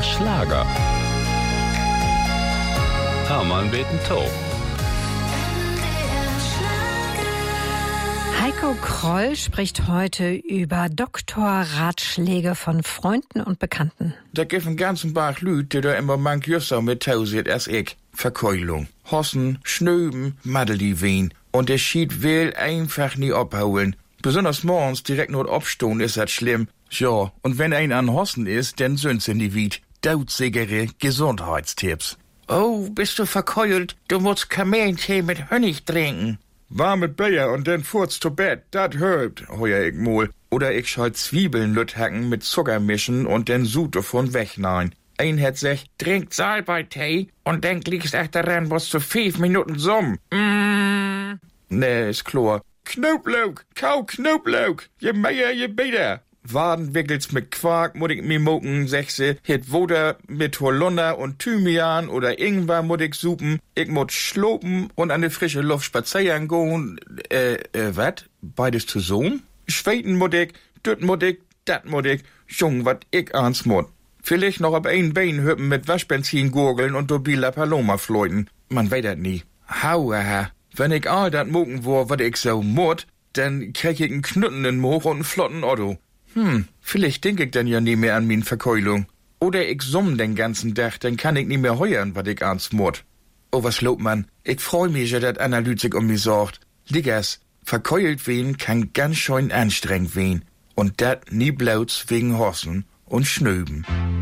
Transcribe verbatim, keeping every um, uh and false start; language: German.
der Schlager. Hermann beten Tau. Heiko Kroll spricht heute über Doktorratschläge von Freunden und Bekannten. Da gibt einen ganzen Bach Lüd, die da immer manch Jusser mit tausit als ich. Verkeulung, Hossen, Schnöben, Madelivin. Und der schied will einfach nie abhauen. Besonders morgens direkt nur abstehen ist das schlimm. Ja, und wenn ein an Hossen ist, dann sind's in die Wied. Dautzigere Gesundheitstipps. Oh, bist du verkeult? Du musst Kamillentee mit Honig trinken. Warme Bier und dann furz zu Bett, dat hilft, heuer ich mal. Oder ich schall Zwiebeln lüthacken mit Zucker mischen und dann Sud davon wegnein. Ein hat sich, trinkt Salbei-Tee und dann liegst echt daran, was zu fünf Minuten summ. Mm. Nee, ist klar. Knoblauch, kau Knoblauch, je mehr, je besser. Wadenwickels mit Quark muss ich mir mucken, sechse. Hit Woder mit Holunder und Thymian oder Ingwer muss ich supen. Ich muss schlopen und an die frische Luft spazieren gehen. Äh, äh, wat? Beides zusammen? Schweden muss ich, düt muss ich, dat muss ich. Jung, wat ich ans muss. Vielleicht noch ab ein Bein hüppen mit Waschbenzin gurgeln und dobi La Paloma fleuten. Man weiß dat nie. Hauaha. Wenn ich all dat mucken wo, wat ich so mut, dann krieg ich einen Knütten in Moch und einen flotten Otto. Hm, vielleicht denk ich dann ja nie mehr an min Verkeulung. Oder ich summ den ganzen Tag, dann kann ich nie mehr heuern, wat ich ans mut. Oh, was lobt man? Ich freu mich, ja, dat Analytik um mich sorgt. Liggers, verkeult wen kann ganz schön anstrengend wen. Und dat nie bloß wegen Hossen und Schnöben.